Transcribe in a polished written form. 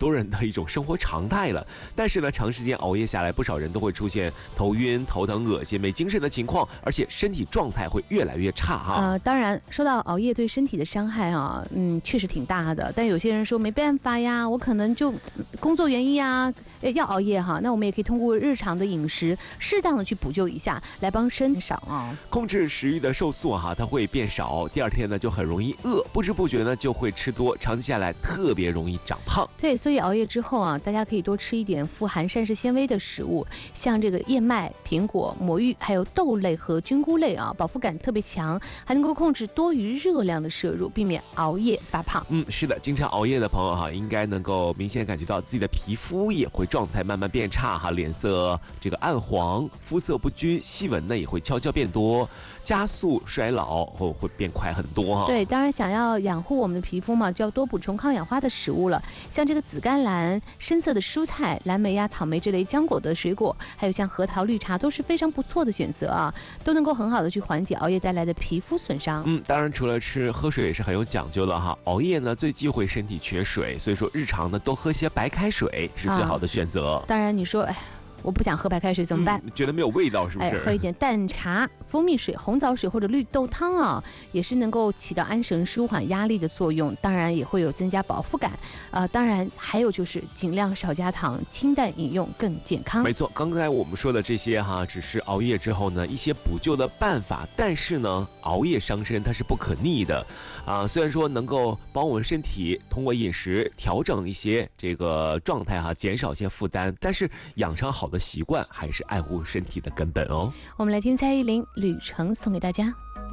多人的一种生活常态了。但是呢，长时间熬夜下来，不少人都会出现头晕、头疼、恶心、没精神的情况，而且身体状态会越来越差哈。 当然，说到熬夜对身体的伤害啊，确实挺大的。但有些人说没办法呀，我可能就工作原因呀，要熬夜哈。那我们也可以通过日常的饮食，适当的去补救一下，来帮身体少啊。 控制食欲的瘦素哈，它会变少，第二天呢就很容易饿，不知不觉呢就会吃多，长期下来特别容易长胖。 对，所以熬夜之后啊，大家可以多吃一点富含膳食纤维的食物，像这个燕麦、苹果、魔芋，还有豆类和菌菇类啊，饱腹感特别强，还能够控制多余热量的摄入，避免熬夜发胖。 是的，经常熬夜的朋友哈，应该能够明显感觉到自己的皮肤也会状态慢慢变差哈，脸色这个暗黄，肤色不均，细纹呢也会悄悄变多，加速衰老后会变快很多哈。 对，当然想要养护我们的皮肤嘛，就要多补充抗氧化的食物了，像这个紫甘蓝、深色的蔬菜、蓝莓呀、草莓这类浆果的水果，还有像核桃、绿茶都是非常不错的选择啊，都能够很好的去缓解熬夜带来的皮肤损伤。 当然除了吃，喝水也是很有讲究的哈。熬夜呢最忌讳身体缺水，所以说日常呢多喝些白开水是最好的选择。 当然你说我不想喝白开水怎么办？ 觉得没有味道是不是？ 喝一点淡茶、蜂蜜水、红枣水或者绿豆汤啊，也是能够起到安神舒缓压力的作用，当然也会有增加饱腹感。当然还有就是尽量少加糖，清淡饮用更健康。 没错，刚才我们说的这些哈，只是熬夜之后呢一些补救的办法，但是呢，熬夜伤身它是不可逆的虽然说能够帮我们身体通过饮食调整一些这个状态哈，减少一些负担，但是养成好的习惯还是爱护身体的根本哦。 我们来听蔡依林《旅程》送给大家。